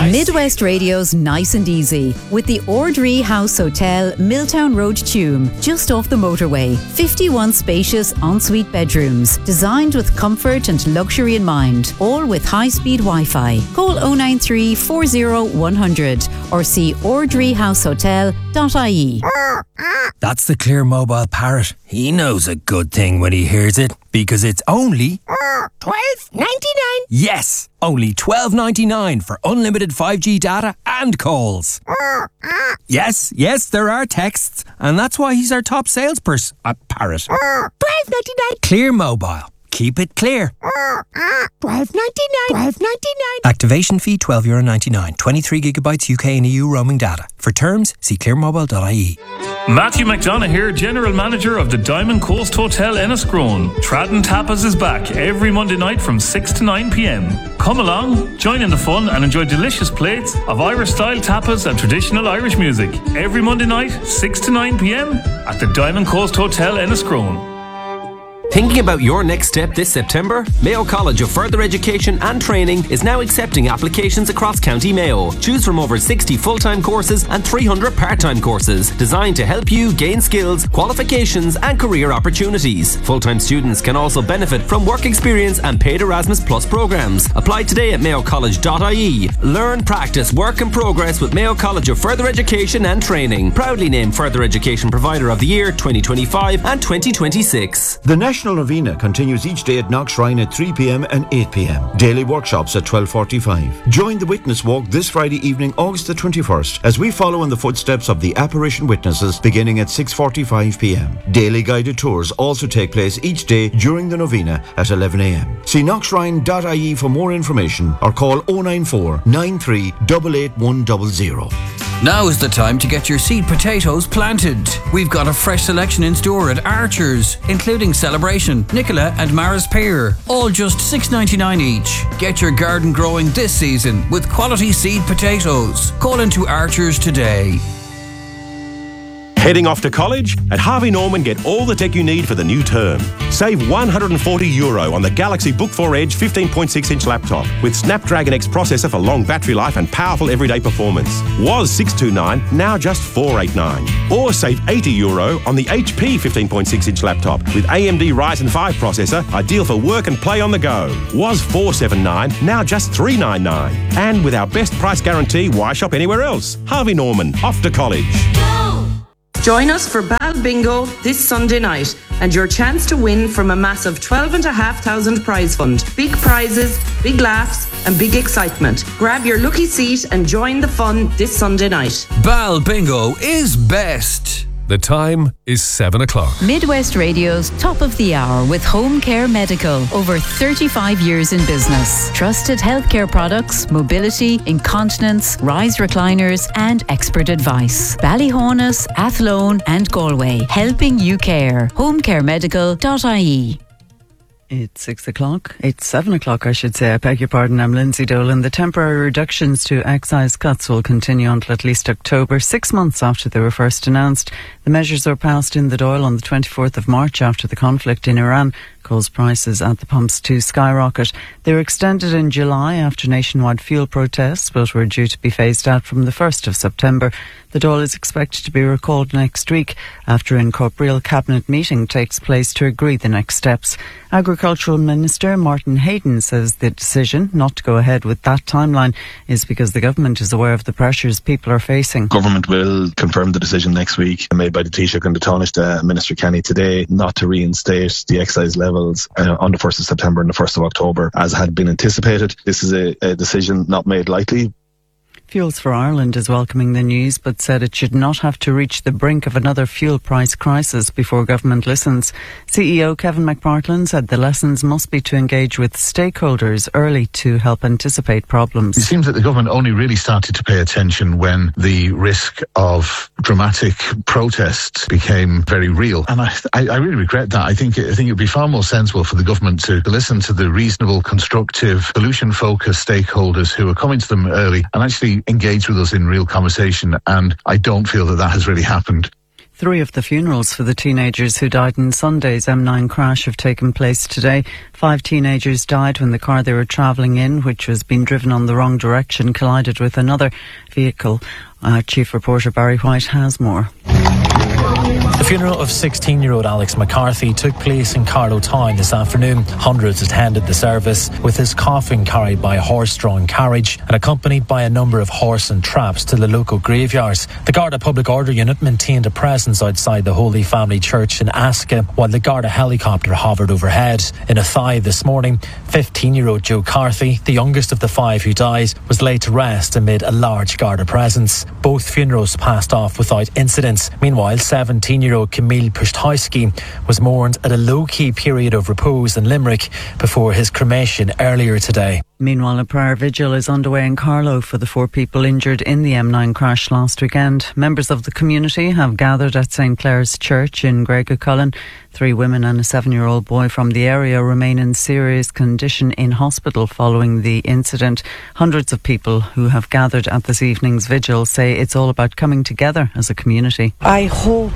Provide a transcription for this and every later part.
nice. Midwest Radio's Nice and Easy with the Ordree House Hotel, Milltown Road, Tuam, just off the motorway. 51 spacious ensuite bedrooms, designed with comfort and luxury in mind, all with high-speed Wi-Fi. Call 093 40 100 or see ordreehousehotel.ie. That's the Clear Mobile parrot. He knows a good thing when he hears it, because it's only $12.99. Yes, only $12.99 for unlimited 5G data and calls. Yes, there are texts, and that's why he's our top salesperson at Parrot. $12.99. Clear Mobile. Keep it clear. $12.99. Activation fee €12.99. 23 gigabytes UK and EU roaming data. For terms, see clearmobile.ie. Matthew McDonough here, General Manager of the Diamond Coast Hotel Enniscrone. Tradden Tapas is back every Monday night from 6 to 9 p.m. Come along, join in the fun and enjoy delicious plates of Irish-style tapas and traditional Irish music. Every Monday night, 6 to 9 p.m. at the Diamond Coast Hotel Enniscrone. Thinking about your next step this September? Mayo College of Further Education and Training is now accepting applications across County Mayo. Choose from over 60 full-time courses and 300 part-time courses designed to help you gain skills, qualifications and career opportunities. Full-time students can also benefit from work experience and paid Erasmus Plus programs. Apply today at mayocollege.ie. Learn, practice, work and progress with Mayo College of Further Education and Training. Proudly named Further Education Provider of the Year 2025 and 2026. The National Novena continues each day at Knock Shrine at 3 p.m. and 8 p.m. Daily workshops at 12:45. Join the Witness Walk this Friday evening, August the 21st, as we follow in the footsteps of the apparition witnesses beginning at 6:45 p.m. Daily guided tours also take place each day during the Novena at 11 a.m. See knockshrine.ie for more information or call 094 93 88100. Now is the time to get your seed potatoes planted. We've got a fresh selection in store at Archer's, including Celebration, Nicola and Maris Pear, all just $6.99 each. Get your garden growing this season with quality seed potatoes. Call into Archer's today. Heading off to college? At Harvey Norman, get all the tech you need for the new term. Save €140 on the Galaxy Book 4 Edge 15.6-inch laptop with Snapdragon X processor for long battery life and powerful everyday performance. Was $629, now just $489. Or save €80 on the HP 15.6-inch laptop with AMD Ryzen 5 processor, ideal for work and play on the go. Was $479, now just $399. And with our best price guarantee, why shop anywhere else? Harvey Norman, off to college. Join us for Bal Bingo this Sunday night and your chance to win from a massive $12,500 prize fund. Big prizes, big laughs and big excitement. Grab your lucky seat and join the fun this Sunday night. Bal Bingo is best. The time is 7 o'clock. Midwest Radio's Top of the Hour with Home Care Medical. Over 35 years in business. Trusted healthcare products, mobility, incontinence, rise recliners and expert advice. Ballyhonus, Athlone and Galway. Helping you care. homecaremedical.ie. It's 6 o'clock. It's 7 o'clock, I should say. I beg your pardon. I'm Lindsay Dolan. The temporary reductions to excise cuts will continue until at least October, 6 months after they were first announced. The measures were passed in the Dáil on the 24th of March after the conflict in Iran caused prices at the pumps to skyrocket. They were extended in July after nationwide fuel protests, but were due to be phased out from the 1st of September. The Dáil is expected to be recalled next week after an corporeal cabinet meeting takes place to agree the next steps. Agricultural Minister Martin Hayden says the decision not to go ahead with that timeline is because the government is aware of the pressures people are facing. Government will confirm the decision next week made by the Taoiseach and the Taoiseach, Minister Kenny today, not to reinstate the excise levels on the 1st of September and the 1st of October as had been anticipated. This is a decision not made lightly. Fuels for Ireland is welcoming the news but said it should not have to reach the brink of another fuel price crisis before government listens. CEO Kevin McPartland said the lessons must be to engage with stakeholders early to help anticipate problems. It seems that the government only really started to pay attention when the risk of dramatic protests became very real. And I really regret that. I think it would be far more sensible for the government to listen to the reasonable, constructive, solution-focused stakeholders who are coming to them early and actually engage with us in real conversation, and I don't feel that has really happened. 3 of the funerals for the teenagers who died in Sunday's M9 crash have taken place today. 5 teenagers died when the car they were travelling in, which was being driven on the wrong direction, collided with another vehicle. Our chief reporter Barry White has more. The funeral of 16-year-old Alex McCarthy took place in Carlow Town this afternoon. Hundreds attended the service, with his coffin carried by a horse-drawn carriage and accompanied by a number of horse and traps to the local graveyards. The Garda Public Order Unit maintained a presence outside the Holy Family Church in Aska, while the Garda helicopter hovered overhead. In Athy this morning, 15-year-old Joe Carthy, the youngest of the 5 who died, was laid to rest amid a large Garda presence. Both funerals passed off without incidents. Meanwhile, 17-year-old Camille Pushtowski was mourned at a low-key period of repose in Limerick before his cremation earlier today. Meanwhile, a prayer vigil is underway in Carlow for the 4 people injured in the M9 crash last weekend. Members of the community have gathered at St Clair's Church in Gregacullen. 3 women and a 7-year-old boy from the area remain in serious condition in hospital following the incident. Hundreds of people who have gathered at this evening's vigil say it's all about coming together as a community. I hope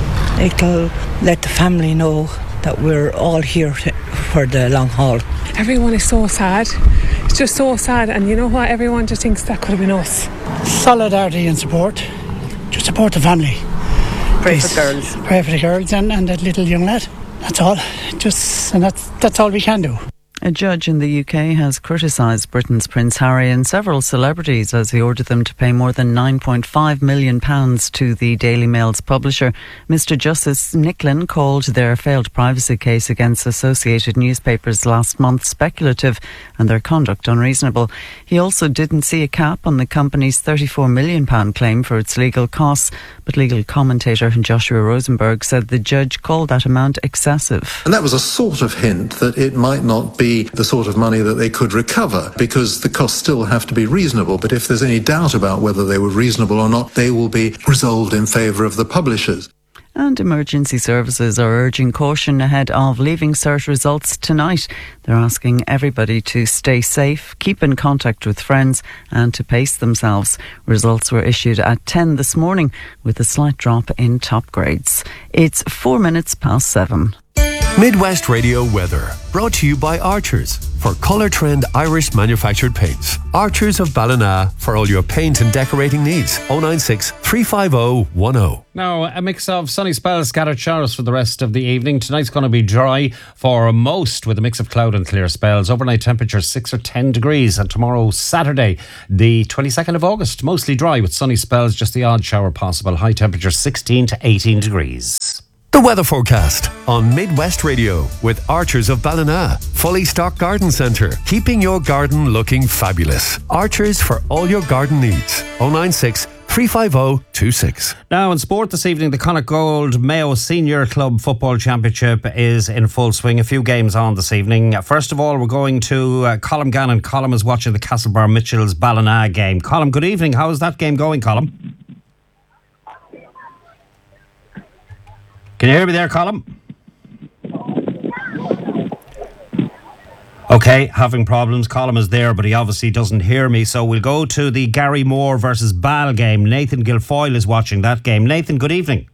it'll let the family know that we're all here for the long haul. Everyone is so sad. It's just so sad, and you know what? Everyone just thinks that could have been us. Solidarity and support. Just support the family. Pray for girls. Pray for the girls and that little young lad. That's all. And that's all we can do. A judge in the UK has criticised Britain's Prince Harry and several celebrities as he ordered them to pay more than £9.5 million to the Daily Mail's publisher. Mr Justice Nicklin called their failed privacy case against associated newspapers last month speculative and their conduct unreasonable. He also didn't see a cap on the company's £34 million claim for its legal costs, but legal commentator Joshua Rosenberg said the judge called that amount excessive. And that was a sort of hint that it might not be the sort of money that they could recover, because the costs still have to be reasonable. But if there's any doubt about whether they were reasonable or not, they will be resolved in favour of the publishers. And emergency services are urging caution ahead of Leaving Cert results tonight. They're asking everybody to stay safe, keep in contact with friends and to pace themselves. Results were issued at 10 this morning with a slight drop in top grades. It's 7:04. Midwest Radio weather, brought to you by Archers for Colour Trend Irish manufactured paints. Archers of Ballina for all your paint and decorating needs. 096 350 10. Now, a mix of sunny spells, scattered showers for the rest of the evening. Tonight's going to be dry for most, with a mix of cloud and clear spells. Overnight temperature 6 or 10 degrees. And tomorrow, Saturday, the 22nd of August, mostly dry with sunny spells, just the odd shower possible. High temperature 16 to 18 degrees. The weather forecast on Midwest Radio with Archers of Ballina. Fully stocked garden centre, keeping your garden looking fabulous. Archers for all your garden needs. 096 350 26. Now in sport this evening, the Connacht Gold Mayo Senior Club Football Championship is in full swing. A few games on this evening. First of all, we're going to Colm Gannon. Colm is watching the Castlebar Mitchells Ballina game. Colm, good evening. How is that game going, Colm? Can you hear me there, Colm? Okay, having problems. Colm is there, but he obviously doesn't hear me. So we'll go to the Gary Moore versus Ball game. Nathan Guilfoyle is watching that game. Nathan, good evening.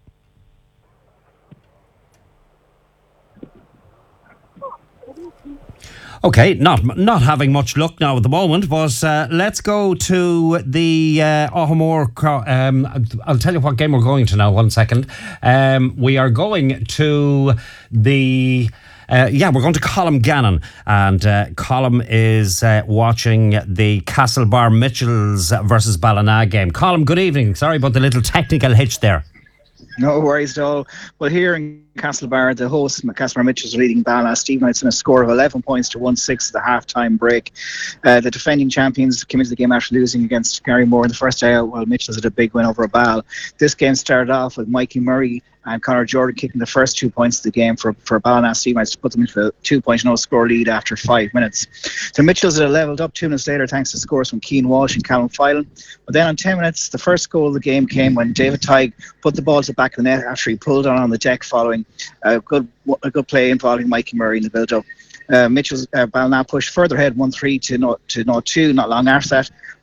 Okay, not having much luck now at the moment, but let's go to the O'Hamore. I'll tell you what game we're going to now. 1 second. We are going to the... we're going to Colm Gannon, and Colm is watching the Castlebar Mitchells versus Ballina game. Colm, good evening. Sorry about the little technical hitch there. No worries at all. Well, here in Castlebar, the host, Castlebar Mitchells, leading Ballina. Steve Knight's in a score of 11 points to 1-6 at the half-time break. The defending champions came into the game after losing against Gary Moore in the first day out, while Mitchells had a big win over Ball. This game started off with Mikey Murray and Conor Jordan kicking the first 2 points of the game for Ballina Steve Knights to put them into a 2-0 score lead after 5 minutes. So Mitchells had levelled up 2 minutes later thanks to scores from Keane Walsh and Callum Phelan. But then on 10 minutes, the first goal of the game came when David Tighe put the ball to the back of the net after he pulled on the deck following a good play involving Mikey Murray in the build-up. Mitchell's Ballina pushed further ahead 1-3 to 0-2 not long after that.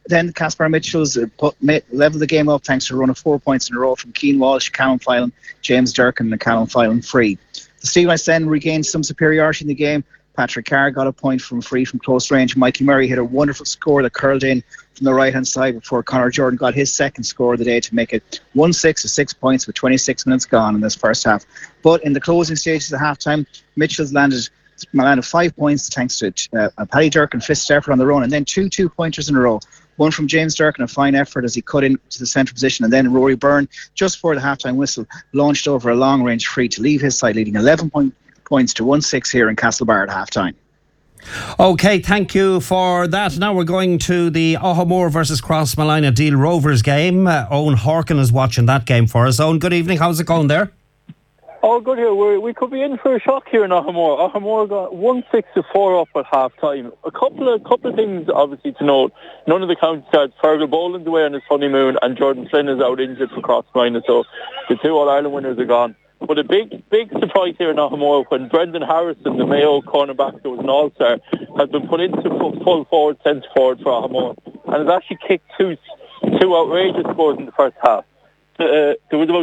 Then Caspar Mitchell's leveled the game up thanks to a run of 4 points in a row from Keane Walsh, Callum Phelan, James Durkin and Callum Phelan free. The Steelites then regained some superiority in the game. Patrick Carr got a point from free from close range. Mikey Murray hit a wonderful score that curled in from the right-hand side before Conor Jordan got his second score of the day to make it 1-6 to 6 points with 26 minutes gone in this first half. But in the closing stages of half-time, Mitchell's landed 5 points thanks to Paddy Durkin, fifth effort on the run, and then two two-pointers in a row. One from James Durkin, a fine effort as he cut into the centre position, and then Rory Byrne, just before the half-time whistle, launched over a long-range free to leave his side leading 11 points to 1-6 here in Castlebar at half-time. Okay, thank you for that. Now we're going to the Ohamore versus Crossmolina Deal Rovers game. Owen Horkin is watching that game for us. Owen, good evening. How's it going there? Oh, good here. We could be in for a shock here in Ohamore. Ohamore got 1-6-4 up at half time. A couple of things obviously to note. None of the county sides. Fergal Boland's away on his honeymoon and Jordan Flynn is out injured for Crossmolina, so the two All-Ireland winners are gone. But a big surprise here in Ohamore when Brendan Harrison, the Mayo cornerback that was an All-Star, has been put into full forward, centre forward for Ohamore and has actually kicked two outrageous scores in the first half. There was about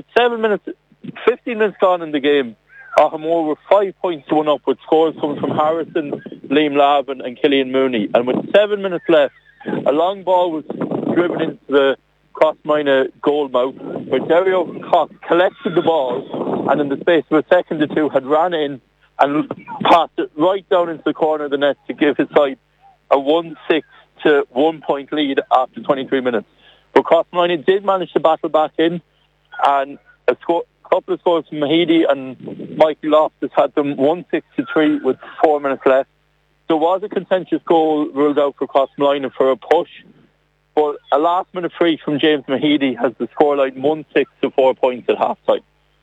15 minutes gone in the game. Ohamore were 5 points to 1 up with scores coming from Harrison, Liam Lavin and Killian Mooney. And with 7 minutes left, a long ball was driven into the Crossmolina goal mouth where Dario Cox collected the ball and in the space of a second or two had ran in and passed it right down into the corner of the net to give his side a 1-6 to 1 point lead after 23 minutes. But Crossmolina did manage to battle back in, and a couple of scores from Mahidi and Mikey Loftus had them 1-6 to 3 with 4 minutes left. There was a contentious goal ruled out for Crossmolina for a push, but a last-minute free from James Mahidi has the scoreline 1-6 to 4 points at half-time.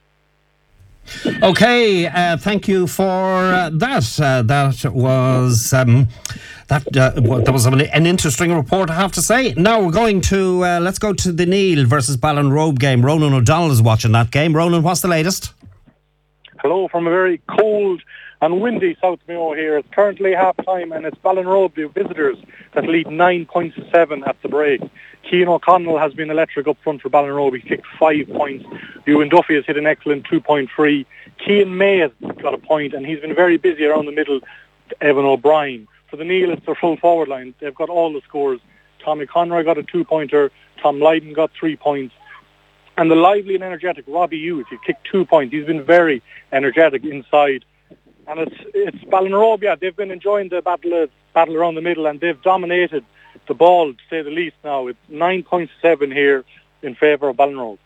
Okay, thank you for that. That was an interesting report, I have to say. Now we're going to let's go to the Neil versus Ballinrobe game. Ronan O'Donnell is watching that game. Ronan, what's the latest? Hello from a very cold and windy South Mayo here. It's currently half-time and it's Ballinrobe, the visitors, that lead 9 points to 7 at the break. Cian O'Connell has been electric up front for Ballinrobe. He kicked 5 points. Ewan Duffy has hit an excellent 2-point free. Cian May has got a point and he's been very busy around the middle to Evan O'Brien. For the Neil, it's their full forward line. They've got all the scores. Tommy Conroy got a 2-pointer. Tom Lydon got 3 points. And the lively and energetic Robbie Hughes, he kicked 2 points. He's been very energetic inside. And it's Ballinrobe, yeah, they've been enjoying the battle around the middle and they've dominated the ball, to say the least now. It's 9 points to 7 here in favour of Ballinrobe.